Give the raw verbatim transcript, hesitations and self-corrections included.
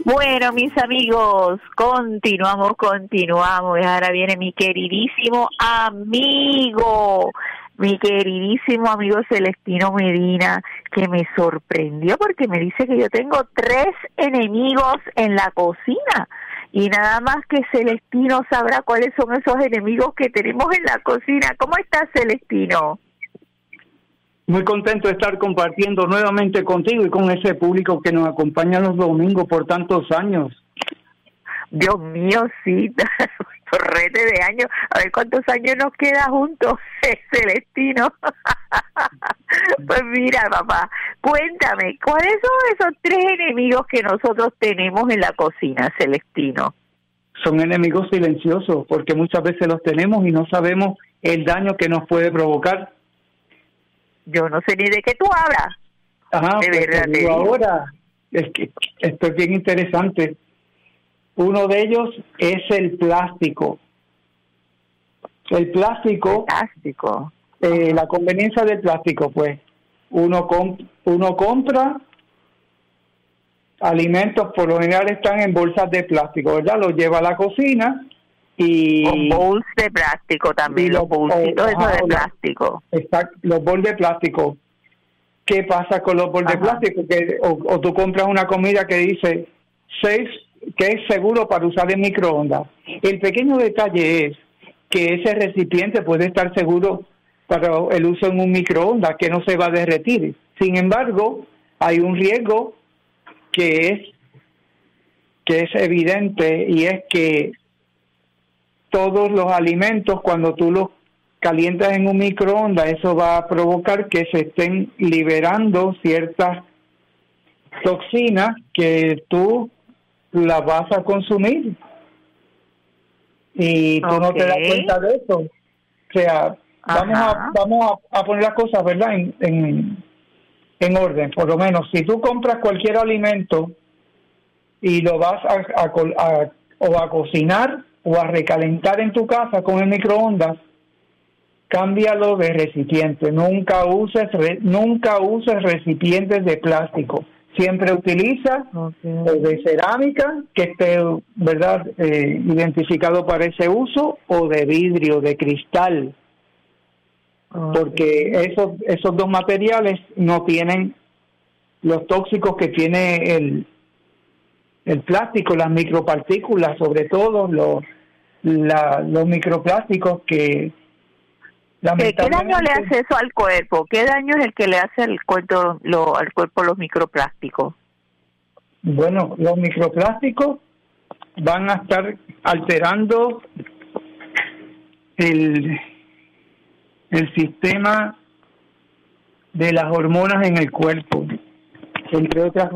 Bueno, mis amigos, continuamos, continuamos. Y ahora viene mi queridísimo amigo, mi queridísimo amigo Celestino Medina, que me sorprendió porque me dice que yo tengo tres enemigos en la cocina. Y nada más que Celestino sabrá cuáles son esos enemigos que tenemos en la cocina. ¿Cómo estás, Celestino? Muy contento de estar compartiendo nuevamente contigo y con ese público que nos acompaña los domingos por tantos años. Dios mío, sí, torrete de años. A ver cuántos años nos queda juntos, Celestino. Pues mira, papá, cuéntame, ¿cuáles son esos tres enemigos que nosotros tenemos en la cocina, Celestino? Son enemigos silenciosos, porque muchas veces los tenemos y no sabemos el daño que nos puede provocar. Yo no sé ni de qué tú hablas. Ajá, de pues verdad. Te digo ahora, es que esto es bien interesante. Uno de ellos es el plástico. El plástico, plástico. Eh, la conveniencia del plástico, pues, uno comp- uno compra alimentos, por lo general están en bolsas de plástico, ¿verdad? Los lleva a la cocina y... Con bowls de plástico también, los bolsitos esos de plástico. Exacto, los bols de plástico. ¿Qué pasa con los bols de plástico? Que, o, o tú compras una comida que dice safe, que es seguro para usar en microondas. El pequeño detalle es que ese recipiente puede estar seguro para el uso en un microondas, que no se va a derretir. Sin embargo, hay un riesgo que es que es evidente, y es que todos los alimentos, cuando tú los calientas en un microondas, eso va a provocar que se estén liberando ciertas toxinas que tú las vas a consumir y tú okay. no te das cuenta de eso. O sea, vamos a, vamos a, a poner las cosas, ¿verdad?, en, en, en orden. Por lo menos, si tú compras cualquier alimento y lo vas a, a, a, o a cocinar o a recalentar en tu casa con el microondas, cámbialo de recipiente. Nunca uses re, nunca uses recipientes de plástico. Siempre utiliza okay. de cerámica que esté, ¿verdad?, eh, identificado para ese uso, o de vidrio, de cristal, okay. porque esos esos dos materiales no tienen los tóxicos que tiene el el plástico, las micropartículas, sobre todo los la, los microplásticos que ¿Qué, ¿Qué daño le hace eso al cuerpo? ¿Qué daño es el que le hace el cuerpo, lo, al cuerpo los microplásticos? Bueno, los microplásticos van a estar alterando el, el sistema de las hormonas en el cuerpo, entre otras